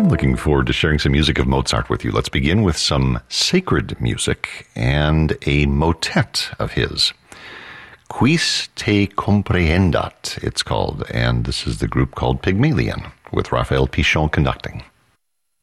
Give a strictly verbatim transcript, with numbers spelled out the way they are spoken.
I'm looking forward to sharing some music of Mozart with you. Let's begin with some sacred music and a motet of his. Quis te comprehendat, it's called, and this is the group called Pygmalion, with Raphael Pichon conducting.